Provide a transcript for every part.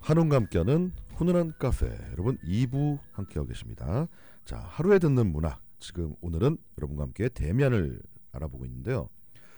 한웅과 함께하는 훈훈한 카페, 여러분 2부 함께하고 계십니다. 자, 하루에 듣는 문학, 지금 오늘은 여러분과 함께 데미안을 알아보고 있는데요.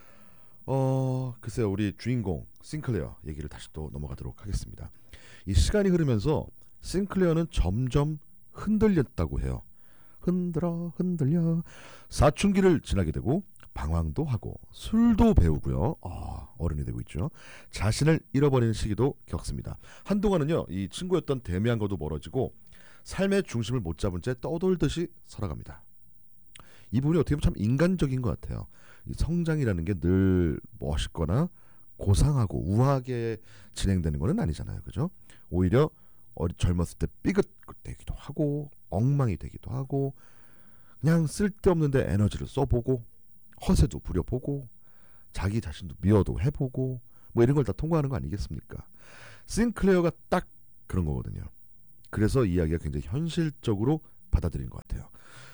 글쎄요, 우리 주인공 싱클레어 얘기를 다시 또 넘어가도록 하겠습니다. 이 시간이 흐르면서 싱클레어는 점점 흔들렸다고 해요. 흔들려 사춘기를 지나게 되고 방황도 하고 술도 배우고요. 어른이 되고 있죠. 자신을 잃어버리는 시기도 겪습니다. 한동안은요, 이 친구였던 데미안과도 멀어지고 삶의 중심을 못 잡은 채 떠돌듯이 살아갑니다. 이 부분이 어떻게 보면 참 인간적인 것 같아요. 이 성장이라는 게 늘 멋있거나 고상하고 우아하게 진행되는 건 아니잖아요. 그죠? 오히려 젊었을 때 삐끗되기도 하고 엉망이 되기도 하고 그냥 쓸데없는데 에너지를 써보고 허세도 부려보고 자기 자신도 미워도 해보고 뭐 이런 걸 다 통과하는 거 아니겠습니까? 싱클레어가 딱 그런 거거든요. 그래서 이야기가 굉장히 현실적으로 받아들인 것 같아요.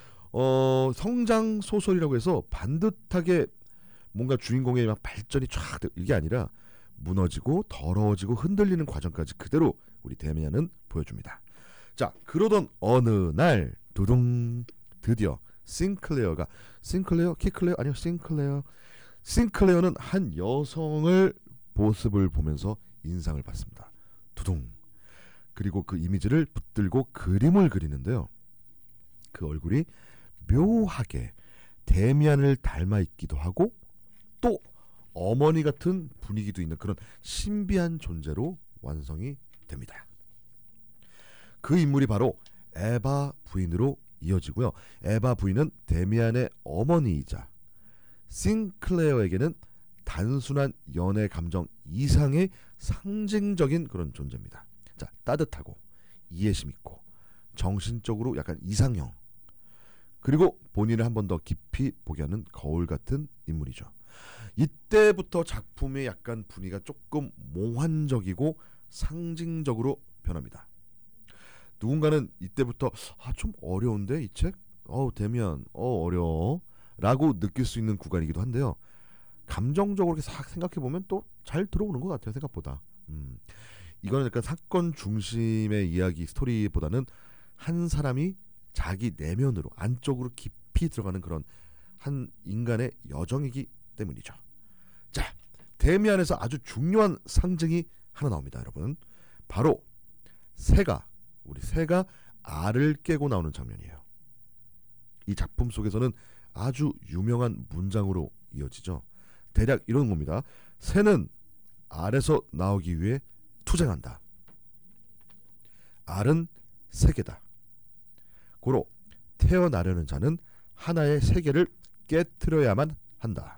성장 소설이라고 해서 반듯하게 뭔가 주인공의 막 발전이 쫙 이게 아니라 무너지고 더러워지고 흔들리는 과정까지 그대로 우리 데미안은 보여줍니다. 자, 그러던 어느 날 두둥 드디어 싱클레어가 싱클레어는 한 여성을 모습을 보면서 인상을 받습니다. 두둥. 그리고 그 이미지를 붙들고 그림을 그리는데요. 그 얼굴이 묘하게 데미안을 닮아 있기도 하고 또 어머니 같은 분위기도 있는 그런 신비한 존재로 완성이 됩니다. 그 인물이 바로 에바 부인으로 이어지고요. 에바 부인은 데미안의 어머니이자 싱클레어에게는 단순한 연애 감정 이상의 상징적인 그런 존재입니다. 자, 따뜻하고 이해심 있고 정신적으로 약간 이상형, 그리고 본인을 한 번 더 깊이 보게 하는 거울 같은 인물이죠. 이때부터 작품의 약간 분위기가 조금 몽환적이고 상징적으로 변합니다. 누군가는 이때부터 좀 어려운데 이 책? 데미안 어려워 라고 느낄 수 있는 구간이기도 한데요. 감정적으로 싹 생각해보면 또 잘 들어오는 것 같아요. 생각보다. 이거는 약간 사건 중심의 이야기 스토리보다는 한 사람이 자기 내면으로 안쪽으로 깊이 들어가는 그런 한 인간의 여정이기 때문이죠. 자, 데미안에서 아주 중요한 상징이 하나 나옵니다. 여러분, 바로 우리 새가 알을 깨고 나오는 장면이에요. 이 작품 속에서는 아주 유명한 문장으로 이어지죠. 대략 이런 겁니다. 새는 알에서 나오기 위해 투쟁한다. 알은 세계다. 고로 태어나려는 자는 하나의 세계를 깨트려야만 한다.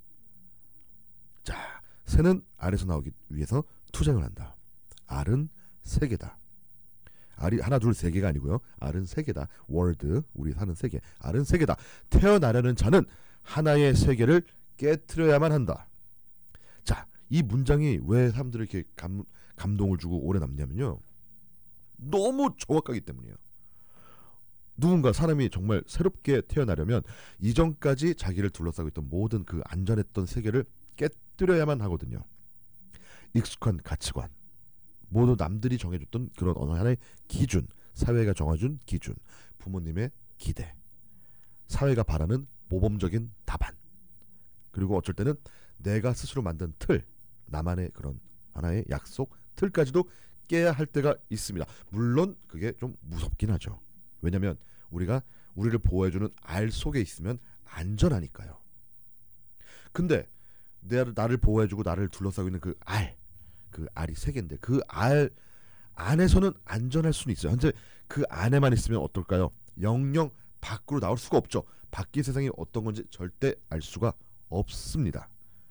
자, 새는 알에서 나오기 위해서 투쟁을 한다. 알은 세계다. 알이 하나 둘 세 개가 아니고요. 알은 세계다. 월드, 우리 사는 세계. 알은 세계다. 태어나려는 자는 하나의 세계를 깨트려야만 한다. 자, 이 문장이 왜 사람들을 이렇게 감동을 주고 오래 남냐면요, 너무 정확하기 때문이에요. 누군가 사람이 정말 새롭게 태어나려면 이전까지 자기를 둘러싸고 있던 모든 그 안전했던 세계를 깨뜨려야만 하거든요. 익숙한 가치관, 모두 남들이 정해줬던 그런 어느 하나의 기준, 사회가 정해준 기준, 부모님의 기대, 사회가 바라는 모범적인 답안, 그리고 어쩔 때는 내가 스스로 만든 틀, 나만의 그런 하나의 약속, 틀까지도 깨야 할 때가 있습니다. 물론 그게 좀 무섭긴 하죠. 왜냐하면 우리가 우리를 보호해주는 알 속에 있으면 안전하니까요. 근데 나를 보호해주고 나를 둘러싸고 있는 그 알이 세계인데 그 알 안에서는 안전할 수는 있어요. 현재 그 안에만 있으면 어떨까요? 영영 밖으로 나올 수가 없죠. 밖의 세상이 어떤 건지 절대 알 수가 없습니다.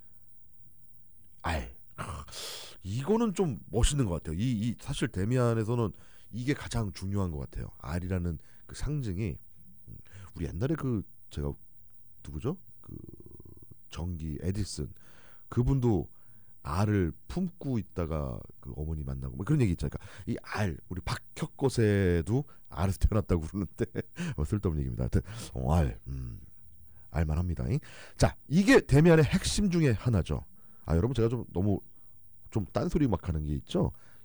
이거는 좀 멋있는 것 같아요. 사실 데미안에서는 이게 가장 중요한 것 같아요. 알이라는 그 상징이, 우리 옛날에 제가 누구죠? 전기 에디슨, 그분도 알을 품고 있다가 그 어머니 만나고 뭐 그런 얘기 있잖아요. 이 우리 박혁거세도 알에서 태어났다고 그러는데 쓸데없는 얘기입니다. 하여튼 알만합니다. 자, 이게 데미안의 핵심 중에 하나죠. 여러분, 제가 좀 너무 좀 딴소리 막 하는 게 있죠.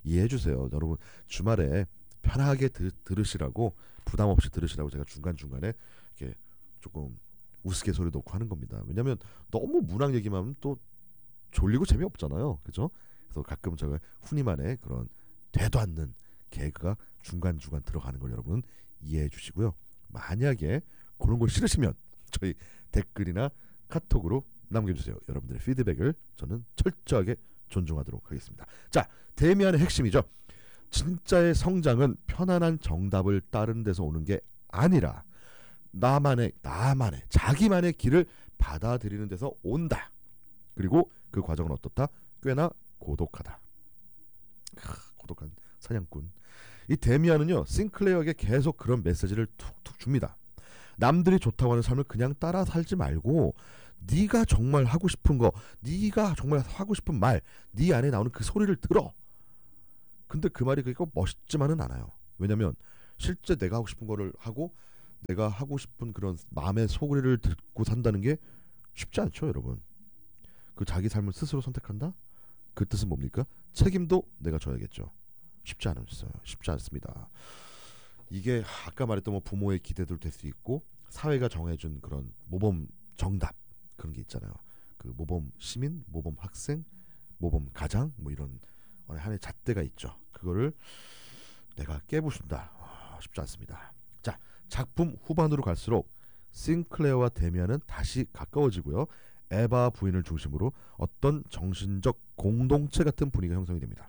이해해 주세요. 여러분 주말에 편하게 들으시라고 부담 없이 들으시라고 제가 중간중간에 이렇게 조금 우스갯소리 놓고 하는 겁니다. 왜냐면 너무 문학 얘기만 하면 또 졸리고 재미없잖아요. 그죠? 그래서 가끔 제가 훈이만의 그런 되도 않는 개그가 중간중간 들어가는 걸 여러분 이해해 주시고요. 만약에 그런 걸 싫으시면 저희 댓글이나 카톡으로 남겨주세요. 여러분들의 피드백을 저는 철저하게 존중하도록 하겠습니다. 자, 데미안의 핵심이죠. 진짜의 성장은 편안한 정답을 따르는 데서 오는 게 아니라 나만의 자기만의 길을 받아들이는 데서 온다. 그리고 그 과정은 어떻다? 꽤나 고독하다. 고독한 사냥꾼. 이 데미안은요 싱클레어에게 계속 그런 메시지를 툭툭 줍니다. 남들이 좋다고 하는 삶을 그냥 따라 살지 말고 네가 정말 하고 싶은 거, 네가 정말 하고 싶은 말, 네 안에 나오는 그 소리를 들어. 근데 그 말이 그렇게 멋있지만은 않아요. 왜냐면 실제 내가 하고 싶은 거를 하고 내가 하고 싶은 그런 마음의 소리를 듣고 산다는 게 쉽지 않죠, 여러분. 그 자기 삶을 스스로 선택한다? 그 뜻은 뭡니까? 책임도 내가 져야겠죠. 쉽지 않습니다. 이게 아까 말했던 뭐 부모의 기대도 될 수 있고 사회가 정해준 그런 모범 정답 그런 게 있잖아요. 그 모범 시민, 모범 학생, 모범 가장 뭐 이런 하나의 잣대가 있죠. 그거를 내가 깨부순다. 쉽지 않습니다. 자, 작품 후반으로 갈수록 싱클레어와 데미안은 다시 가까워지고요. 에바 부인을 중심으로 어떤 정신적 공동체 같은 분위기가 형성이 됩니다.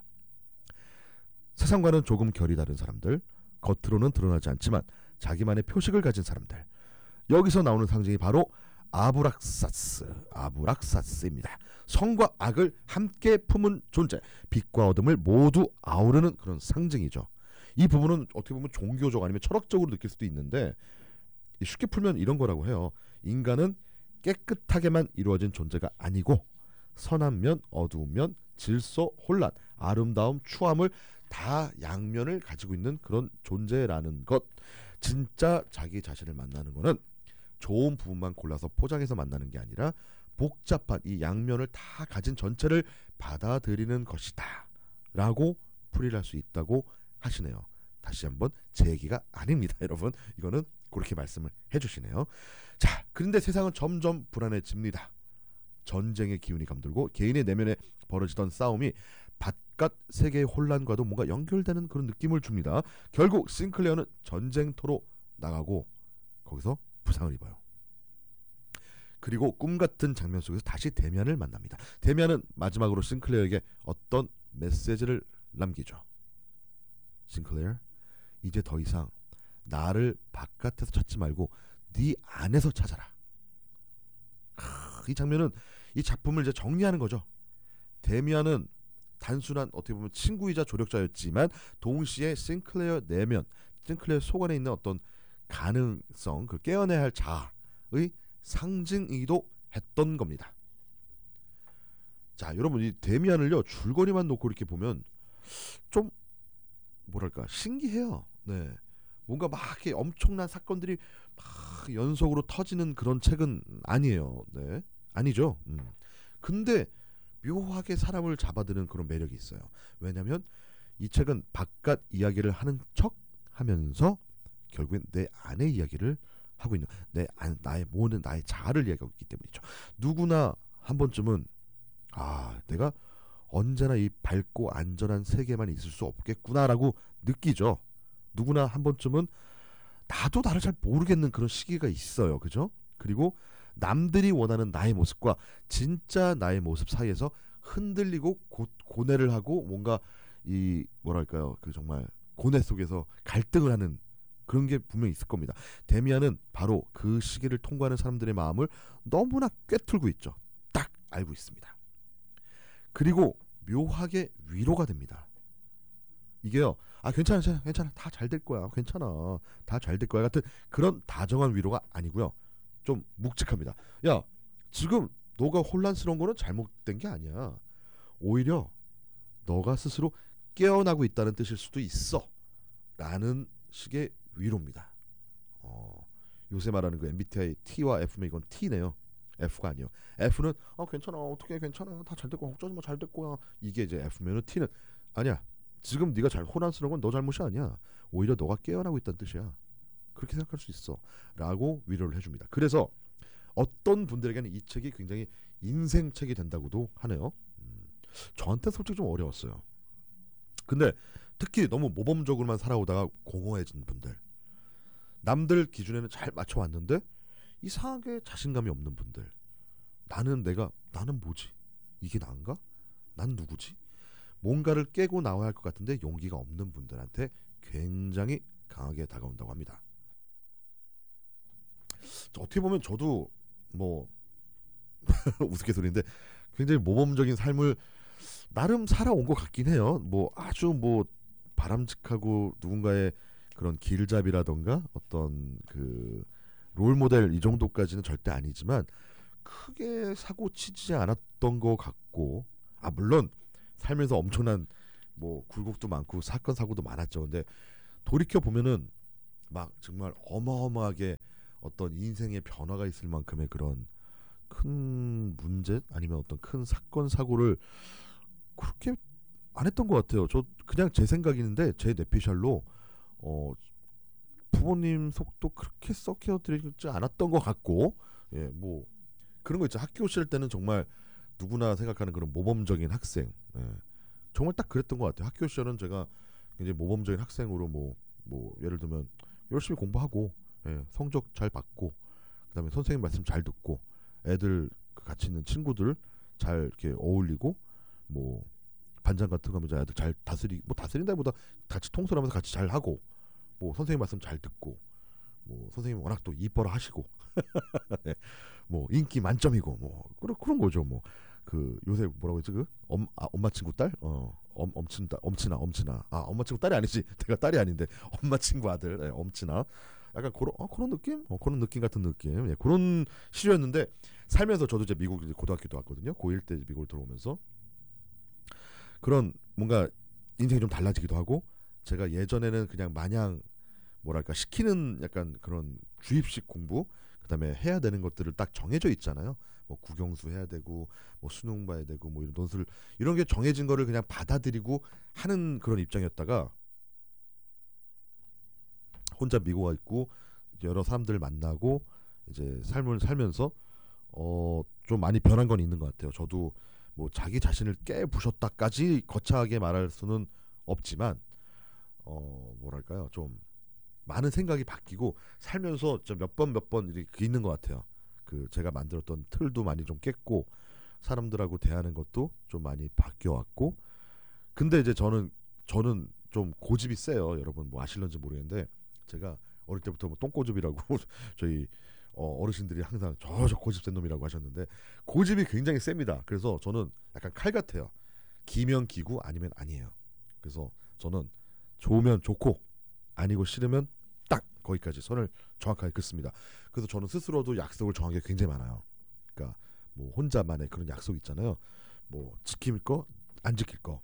세상과는 조금 결이 다른 사람들, 겉으로는 드러나지 않지만 자기만의 표식을 가진 사람들. 여기서 나오는 상징이 바로 아브락사스입니다. 성과 악을 함께 품은 존재, 빛과 어둠을 모두 아우르는 그런 상징이죠. 이 부분은 어떻게 보면 종교적 아니면 철학적으로 느낄 수도 있는데 쉽게 풀면 이런 거라고 해요. 인간은 깨끗하게만 이루어진 존재가 아니고 선한 면, 어두운 면, 질서, 혼란, 아름다움, 추함을 다 양면을 가지고 있는 그런 존재라는 것. 진짜 자기 자신을 만나는 거는 좋은 부분만 골라서 포장해서 만나는 게 아니라 복잡한 이 양면을 다 가진 전체를 받아들이는 것이다 라고 풀이를 할 수 있다고 하시네요. 다시 한번 제 얘기가 아닙니다, 여러분. 이거는 그렇게 말씀을 해주시네요. 자, 그런데 세상은 점점 불안해집니다. 전쟁의 기운이 감돌고 개인의 내면에 벌어지던 싸움이 바깥 세계의 혼란과도 뭔가 연결되는 그런 느낌을 줍니다. 결국 싱클레어는 전쟁터로 나가고 거기서 부상을 입어요. 그리고 꿈같은 장면 속에서 다시 데미안을 만납니다. 데미안은 마지막으로 싱클레어에게 어떤 메시지를 남기죠. 싱클레어, 이제 더 이상 나를 바깥에서 찾지 말고 네 안에서 찾아라. 이 장면은 이 작품을 이제 정리하는 거죠. 데미안은 단순한 어떻게 보면 친구이자 조력자였지만 동시에 싱클레어 내면, 싱클레어 속 안에 있는 어떤 가능성, 그 깨어내야 할 자아의 상징이기도 했던 겁니다. 자, 여러분 이 데미안을요 줄거리만 놓고 이렇게 보면 좀 뭐랄까 신기해요. 네, 뭔가 막 이렇게 엄청난 사건들이 막 연속으로 터지는 그런 책은 아니에요. 네, 아니죠. 근데 묘하게 사람을 잡아드는 그런 매력이 있어요. 왜냐하면 이 책은 바깥 이야기를 하는 척 하면서 결국엔 내 안의 이야기를 하고 있는 나의 모든 나의 자아를 이야기하고 있기 때문이죠. 누구나 한 번쯤은 내가 언제나 이 밝고 안전한 세계만 있을 수 없겠구나라고 느끼죠. 누구나 한 번쯤은 나도 나를 잘 모르겠는 그런 시기가 있어요. 그죠? 그리고 남들이 원하는 나의 모습과 진짜 나의 모습 사이에서 흔들리고 고뇌를 하고 뭔가 이 뭐랄까요, 그 정말 고뇌 속에서 갈등을 하는 그런 게 분명히 있을 겁니다. 데미안은 바로 그 시기를 통과하는 사람들의 마음을 너무나 꿰뚫고 있죠. 딱 알고 있습니다. 그리고 묘하게 위로가 됩니다. 이게요, 괜찮아 다 잘 될 거야, 괜찮아 다 잘 될 거야 같은 그런 다정한 위로가 아니고요, 좀 묵직합니다. 야, 지금 너가 혼란스러운 거는 잘못된 게 아니야. 오히려 너가 스스로 깨어나고 있다는 뜻일 수도 있어 라는 식의 위로입니다. 요새 말하는 그 MBTI T와 F면 이건 T네요. F가 아니에요. F는 괜찮아, 어떻게 괜찮아, 다 잘 될 거야, 걱정하지 마, 잘 될 거야. 이게 이제 F면은 T는 아니야, 지금 네가 잘 혼란스러운 건 너 잘못이 아니야. 오히려 너가 깨어나고 있다는 뜻이야. 그렇게 생각할 수 있어. 라고 위로를 해줍니다. 그래서 어떤 분들에게는 이 책이 굉장히 인생책이 된다고도 하네요. 저한테 솔직히 좀 어려웠어요. 근데 특히 너무 모범적으로만 살아오다가 공허해진 분들, 남들 기준에는 잘 맞춰왔는데 이상하게 자신감이 없는 분들, 나는 뭐지? 이게 나인가? 난 누구지? 뭔가를 깨고 나와야 할 것 같은데 용기가 없는 분들한테 굉장히 강하게 다가온다고 합니다. 어떻게 보면 저도 뭐 우스갯소리인데 굉장히 모범적인 삶을 나름 살아온 것 같긴 해요. 뭐 아주 뭐 바람직하고 누군가의 그런 길잡이라던가 어떤 그 롤모델 이 정도까지는 절대 아니지만 크게 사고 치지 않았던 것 같고, 물론 살면서 엄청난 뭐 굴곡도 많고 사건 사고도 많았죠. 근데 돌이켜 보면은 막 정말 어마어마하게 어떤 인생의 변화가 있을 만큼의 그런 큰 문제 아니면 어떤 큰 사건 사고를 그렇게 안 했던 것 같아요. 저 그냥 제 생각인데 제 뇌피셜로 부모님 속도 그렇게 썩혀드리지 않았던 것 같고, 예, 뭐 그런 거 있죠. 학교 시절 때는 정말 누구나 생각하는 그런 모범적인 학생, 예, 정말 딱 그랬던 것 같아요. 학교 시절은 제가 굉장히 모범적인 학생으로 뭐 예를 들면 열심히 공부하고, 예, 성적 잘 받고, 그다음에 선생님 말씀 잘 듣고, 애들 같이 있는 친구들 잘 이렇게 어울리고, 뭐 반장 같은 거 하면 애들 잘 다스린다기보다 같이 통솔하면서 같이 잘 하고, 뭐 선생님 말씀 잘 듣고, 뭐 선생님 워낙 또 이뻐라 하시고, 네, 뭐 인기 만점이고, 뭐 그런 거죠. 뭐 그 요새 뭐라고 했지, 그 엄마 친구 딸, 엄친아, 엄마 친구 딸이 아니지, 내가 딸이 아닌데 엄마 친구 아들, 네, 엄친아, 약간 그런 느낌, 그런 느낌 같은 느낌, 예, 그런 시절이었는데, 살면서 저도 이제 미국 고등학교도 왔거든요. 고1 때 미국을 들어오면서 그런 뭔가 인생이 좀 달라지기도 하고, 제가 예전에는 그냥 마냥 뭐랄까 시키는 약간 그런 주입식 공부, 그다음에 해야 되는 것들을 딱 정해져 있잖아요. 뭐 국영수 해야 되고, 뭐 수능 봐야 되고, 뭐 이런 논술, 이런 게 정해진 거를 그냥 받아들이고 하는 그런 입장이었다가, 혼자 미국 와 있고 여러 사람들 만나고 이제 삶을 살면서 좀 많이 변한 건 있는 것 같아요. 저도 뭐 자기 자신을 깨부셨다까지 거창하게 말할 수는 없지만, 뭐랄까요, 좀 많은 생각이 바뀌고 살면서 몇 번 이렇게 있는 것 같아요. 그 제가 만들었던 틀도 많이 좀 깼고, 사람들하고 대하는 것도 좀 많이 바뀌어 왔고. 근데 이제 저는 좀 고집이 세요. 여러분 뭐 아실런지 모르겠는데, 제가 어릴 때부터 뭐 똥꼬집이라고 저희 어르신들이 항상 저 고집 센 놈이라고 하셨는데, 고집이 굉장히 셉니다. 그래서 저는 약간 칼 같아요. 기면 기고 아니면 아니에요. 그래서 저는 좋으면 좋고 아니고 싫으면 딱 거기까지 선을 정확하게 긋습니다. 그래서 저는 스스로도 약속을 정하는 게 굉장히 많아요. 그러니까 뭐 혼자만의 그런 약속 있잖아요. 뭐 지킬 거, 안 지킬 거.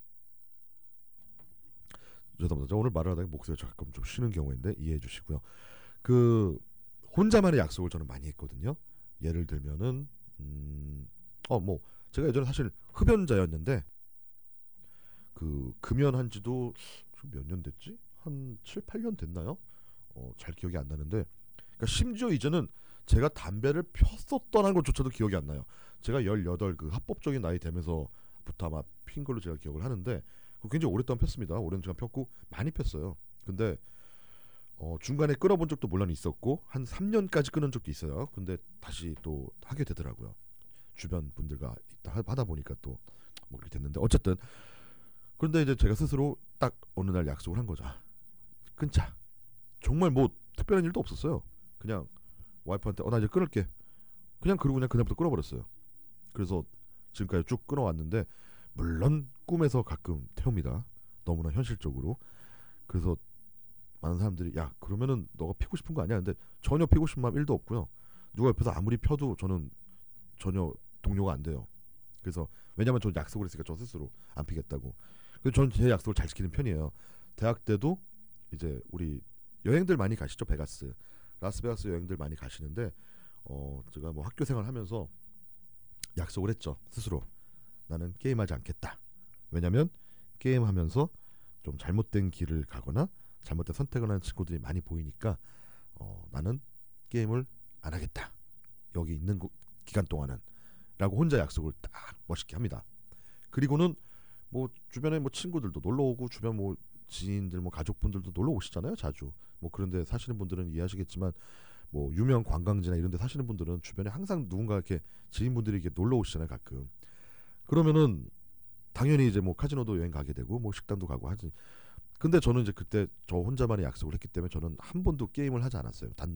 죄송합니다. 오늘 말을 하다가 목소리가 가끔 좀 쉬는 경우인데 이해해 주시고요. 그 혼자만의 약속을 저는 많이 했거든요. 예를 들면은 뭐 제가 예전에 사실 흡연자였는데, 그 금연한 지도 몇 년 됐지? 한 7, 8년 됐나요? 잘 기억이 안 나는데, 그러니까 심지어 이제는 제가 담배를 폈었던 것조차도 기억이 안 나요. 제가 18, 그 합법적인 나이 되면서부터 아마 핀 걸로 제가 기억을 하는데, 굉장히 오랫동안 폈습니다. 오랜 시간 폈고 많이 폈어요. 근데 중간에 끊어본 적도 물론 있었고 한 3년까지 끊은 적도 있어요. 근데 다시 또 하게 되더라고요. 주변 분들과 하다 보니까 또 뭐 그렇게 됐는데, 어쨌든 그런데 이제 제가 스스로 딱 어느 날 약속을 한 거죠. 끊자. 정말 뭐 특별한 일도 없었어요. 그냥 와이프한테 나 이제 끊을게. 그러고 그냥 그날부터 끊어버렸어요. 그래서 지금까지 쭉 끊어왔는데, 물론 꿈에서 가끔 태웁니다. 너무나 현실적으로. 그래서 많은 사람들이 야 그러면은 너가 피고 싶은 거 아니야? 근데 전혀 피고 싶은 마음 1도 없고요. 누가 옆에서 아무리 펴도 저는 전혀 동요가 안 돼요. 그래서 왜냐면 저 약속을 했으니까 저 스스로 안 피겠다고. 그래서 저는 제 약속을 잘 지키는 편이에요. 대학 때도 이제 우리 여행들 많이 가시죠. 베가스, 라스베가스 여행들 많이 가시는데, 제가 뭐 학교 생활하면서 약속을 했죠. 스스로 나는 게임하지 않겠다. 왜냐면 게임하면서 좀 잘못된 길을 가거나 잘못된 선택을 하는 친구들이 많이 보이니까 나는 게임을 안 하겠다. 여기 있는 기간 동안은 라고 혼자 약속을 딱 멋있게 합니다. 그리고는 뭐 주변에 뭐 친구들도 놀러 오고 주변 뭐 지인들 뭐 가족분들도 놀러 오시잖아요. 자주. 뭐 그런데 사시는 분들은 이해하시겠지만 뭐 유명 관광지나 이런 데 사시는 분들은 주변에 항상 누군가 이렇게 지인분들이 이렇게 놀러 오시잖아요. 가끔. 그러면은 당연히 이제 뭐 카지노도 여행 가게 되고 뭐 식당도 가고 하지. 근데 저는 이제 그때 저 혼자만의 약속을 했기 때문에 저는 한 번도 게임을 하지 않았어요. 단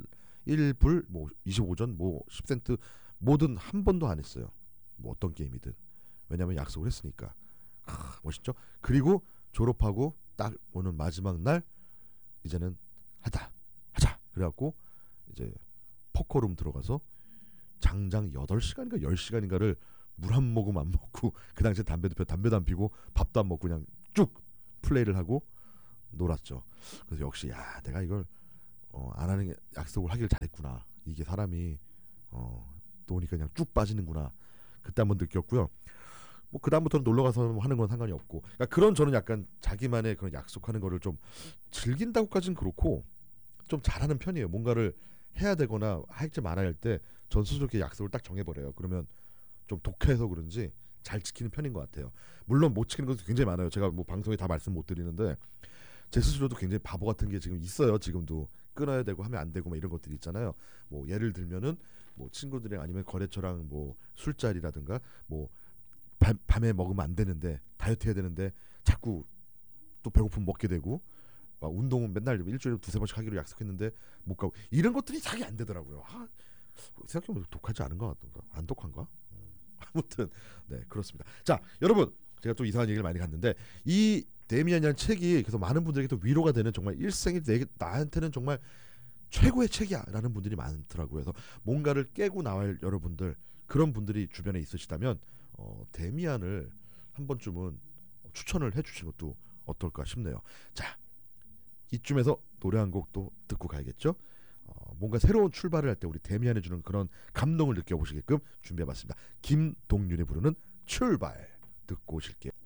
1불 뭐 25전 뭐 10센트 뭐든 한 번도 안 했어요. 뭐 어떤 게임이든. 왜냐면 약속을 했으니까. 멋있죠? 그리고 졸업하고 딱 오는 마지막 날 이제는 하자. 그래갖고 이제 포커룸 들어가서 장장 8시간인가 10시간인가를 물 한 모금 안 먹고 그 당시에 담배도 안 피고 밥도 안 먹고 그냥 쭉 플레이를 하고 놀았죠. 그래서 역시 내가 이걸 안 하는 약속을 하길 잘했구나. 이게 사람이 노니까 그냥 쭉 빠지는구나. 그때 한번 느꼈고요. 뭐 그 다음부터는 놀러 가서 하는 건 상관이 없고, 그러니까 그런 저는 약간 자기만의 그런 약속하는 거를 좀 즐긴다고까지는 그렇고 좀 잘하는 편이에요. 뭔가를 해야 되거나 할지 말아야 할 때 전 스스로 이렇게 약속을 딱 정해버려요. 그러면 좀 독해서 그런지 잘 지키는 편인 것 같아요. 물론 못 지키는 것도 굉장히 많아요. 제가 뭐 방송에 다 말씀 못 드리는데 제 스스로도 굉장히 바보 같은 게 지금 있어요. 지금도 끊어야 되고 하면 안 되고 막 이런 것들이 있잖아요. 뭐 예를 들면은 뭐 친구들이랑 아니면 거래처랑 뭐 술자리라든가 뭐 밤에 먹으면 안 되는데 다이어트 해야 되는데 자꾸 또 배고프면 먹게 되고 막 운동은 맨날 일주일에 2-3번씩 하기로 약속했는데 못 가고 이런 것들이 잘 안 되더라고요. 생각해보면 독하지 않은 것 같던가 안 독한가? 아무튼 네 그렇습니다. 자 여러분 제가 또 이상한 얘기를 많이 갔는데 이 데미안이라는 책이 그래서 많은 분들에게 또 위로가 되는 정말 일생에 나한테는 정말 최고의 책이야라는 분들이 많더라고요. 그래서 뭔가를 깨고 나갈 여러분들 그런 분들이 주변에 있으시다면 데미안을 한 번쯤은 추천을 해주신 것도 어떨까 싶네요. 자 이쯤에서 노래 한 곡 또 듣고 가야겠죠. 뭔가 새로운 출발을 할 때 우리 데미안이 주는 그런 감동을 느껴보시게끔 준비해봤습니다. 김동률이 부르는 출발 듣고 오실게요.